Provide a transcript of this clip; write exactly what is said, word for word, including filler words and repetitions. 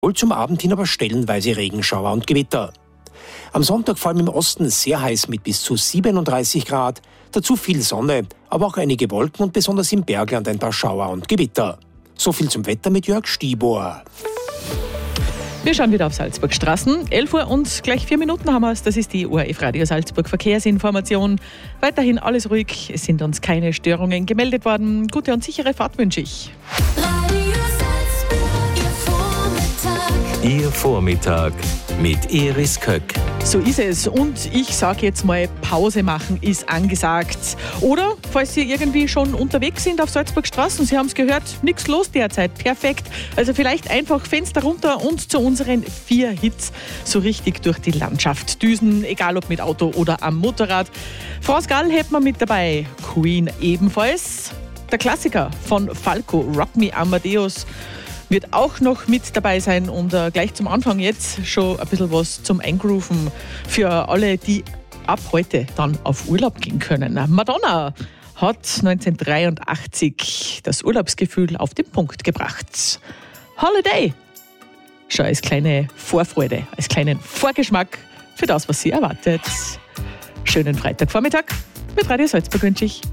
Wohl zum Abend hin aber stellenweise Regenschauer und Gewitter. Am Sonntag vor allem im Osten sehr heiß mit bis zu siebenunddreißig Grad, dazu viel Sonne, aber auch einige Wolken und besonders im Bergland ein paar Schauer und Gewitter. So viel zum Wetter mit Jörg Stibor. Wir schauen wieder auf Salzburgstraßen. elf Uhr und gleich vier Minuten haben wir es. Das ist die O R F Radio Salzburg Verkehrsinformation. Weiterhin alles ruhig. Es sind uns keine Störungen gemeldet worden. Gute und sichere Fahrt wünsche ich. Ihr Vormittag mit Iris Köck. So ist es. Und ich sage jetzt mal, Pause machen ist angesagt. Oder, falls Sie irgendwie schon unterwegs sind auf Salzburgstraßen, Sie haben es gehört, nichts los derzeit. Perfekt. Also vielleicht einfach Fenster runter und zu unseren vier Hits so richtig durch die Landschaft düsen, egal ob mit Auto oder am Motorrad. France Gall hätten wir mit dabei. Queen ebenfalls. Der Klassiker von Falco, Rock Me Amadeus, wird auch noch mit dabei sein und äh, gleich zum Anfang jetzt schon ein bisschen was zum Eingrooven für alle, die ab heute dann auf Urlaub gehen können. Madonna hat neunzehnhundertdreiundachtzig das Urlaubsgefühl auf den Punkt gebracht. Holiday, schon als kleine Vorfreude, als kleinen Vorgeschmack für das, was Sie erwartet. Schönen Freitagvormittag mit Radio Salzburg wünsche ich.